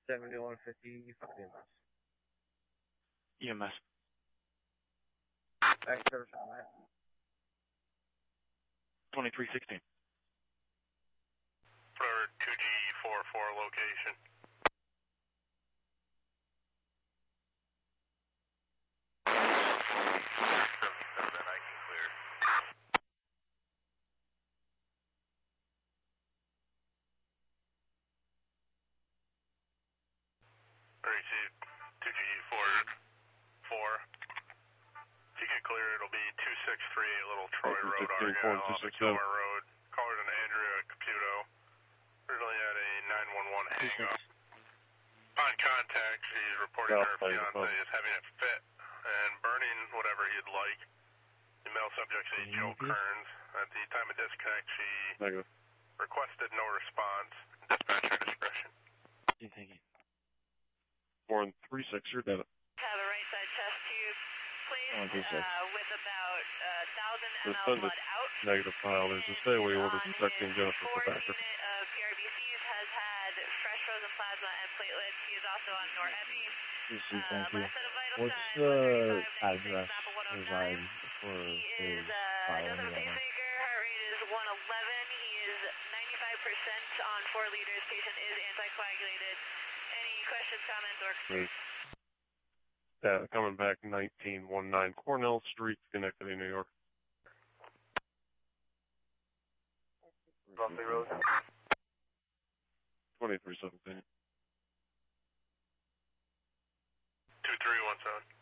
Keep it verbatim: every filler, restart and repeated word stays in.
seventy-one fifty, fuck the E M S. E M S. Back service on that. twenty-three sixteen. For two G forty-four location. Then I can clear. Received two G forty-four. If you can clear, it'll be two six three eight Little Troy Road, Argyle, off of Kilmer Road. Caller to Andrea Caputo. Originally at a nine one one hang up. Upon contact, she's reporting her fiance is having a fit and burning whatever he'd like. The male subject is Joe Kearns. At the time of disconnect, she Negative. requested no response. Dispatcher discretion. Thank you. Four and three six, you're dead. Have a right side chest tube, please, Oh, uh, with about uh, one thousand milliliters blood out. Negative file. There's a stay away order protecting Jennifer for Packer. Four unit of P R B Cs has had fresh frozen plasma and platelets. He is also on Norepi. Thank you. Last set of vital What's signs, the one thirty-five, address ninety-six, reside for He his is, uh, file doesn't have a in the pacemaker, heart rate is one eleven. He is ninety-five percent on four liters. Patient is anticoagulated. Any questions, comments, or concerns? Yeah, coming back nineteen nineteen Cornell Street, Schenectady, New York. Buffalo Road. twenty-three seventeen. two three one seven.